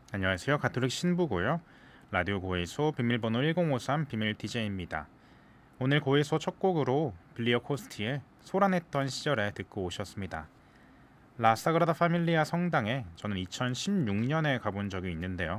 안녕하세요. 가톨릭 신부고요. 라디오 고해소 비밀번호 1053 비밀 DJ입니다. 오늘 고해소 첫 곡으로 빌리어 코스티의 소란했던 시절에 듣고 오셨습니다. 라사그라다 파밀리아 성당에 저는 2016년에 가본 적이 있는데요.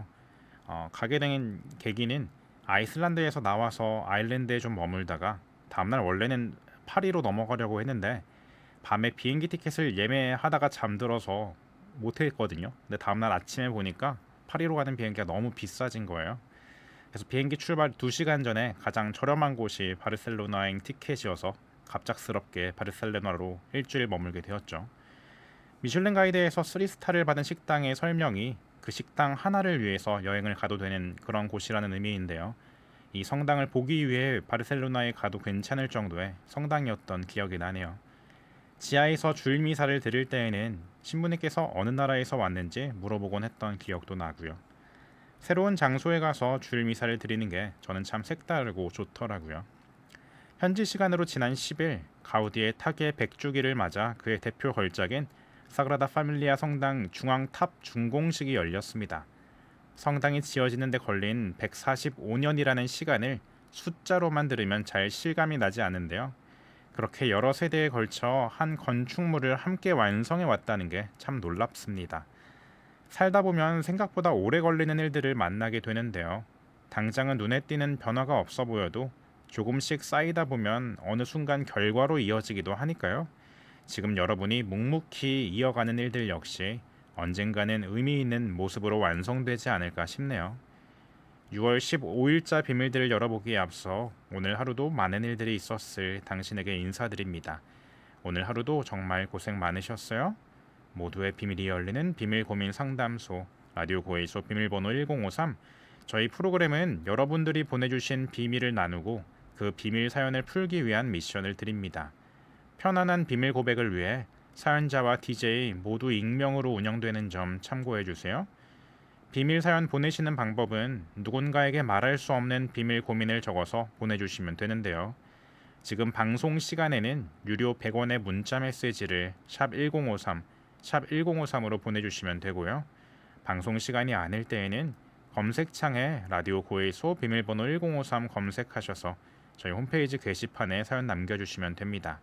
가게 된 계기는 아이슬란드에서 나와서 아일랜드에 좀 머물다가 다음날 원래는 파리로 넘어가려고 했는데 밤에 비행기 티켓을 예매하다가 잠들어서 못했거든요. 근데 다음날 아침에 보니까 파리로 가는 비행기가 너무 비싸진 거예요. 그래서 비행기 출발 2시간 전에 가장 저렴한 곳이 바르셀로나행 티켓이어서 갑작스럽게 바르셀로나로 일주일 머물게 되었죠. 미슐랭 가이드에서 3스타를 받은 식당의 설명이 그 식당 하나를 위해서 여행을 가도 되는 그런 곳이라는 의미인데요. 이 성당을 보기 위해 바르셀로나에 가도 괜찮을 정도의 성당이었던 기억이 나네요. 지하에서 주일 미사를 드릴 때에는 신부님께서 어느 나라에서 왔는지 물어보곤 했던 기억도 나고요. 새로운 장소에 가서 주일 미사를 드리는 게 저는 참 색다르고 좋더라고요. 현지 시간으로 지난 10일 가우디의 타계 100주기를 맞아 그의 대표 걸작인 사그라다 파밀리아 성당 중앙 탑 준공식이 열렸습니다. 성당이 지어지는 데 걸린 145년이라는 시간을 숫자로만 들으면 잘 실감이 나지 않는데요. 그렇게 여러 세대에 걸쳐 한 건축물을 함께 완성해 왔다는 게 참 놀랍습니다. 살다 보면 생각보다 오래 걸리는 일들을 만나게 되는데요. 당장은 눈에 띄는 변화가 없어 보여도 조금씩 쌓이다 보면 어느 순간 결과로 이어지기도 하니까요. 지금 여러분이 묵묵히 이어가는 일들 역시 언젠가는 의미 있는 모습으로 완성되지 않을까 싶네요. 6월 15일자 비밀들을 열어보기에 앞서 오늘 하루도 많은 일들이 있었을 당신에게 인사드립니다. 오늘 하루도 정말 고생 많으셨어요. 모두의 비밀이 열리는 비밀 고민 상담소 라디오 고해소 비밀번호 1053. 저희 프로그램은 여러분들이 보내주신 비밀을 나누고 그 비밀 사연을 풀기 위한 미션을 드립니다. 편안한 비밀 고백을 위해 사연자와 DJ 모두 익명으로 운영되는 점 참고해 주세요. 비밀 사연 보내시는 방법은 누군가에게 말할 수 없는 비밀 고민을 적어서 보내주시면 되는데요. 지금 방송 시간에는 유료 100원의 문자 메시지를 샵 1053, 샵 1053으로 보내주시면 되고요. 방송 시간이 아닐 때에는 검색창에 라디오 고해소 비밀번호 1053 검색하셔서 저희 홈페이지 게시판에 사연 남겨주시면 됩니다.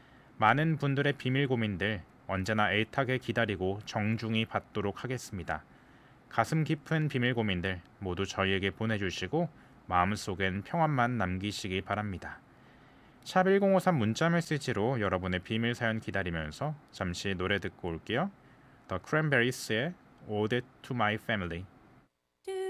많은 분들의 비밀 고민들 언제나 애타게 기다리고 정중히 받도록 하겠습니다. 가슴 깊은 비밀 고민들 모두 저희에게 보내주시고 마음속엔 평안만 남기시기 바랍니다. 샵 1053 문자 메시지로 여러분의 비밀 사연 기다리면서 잠시 노래 듣고 올게요. The Cranberries의 Ode to My Family.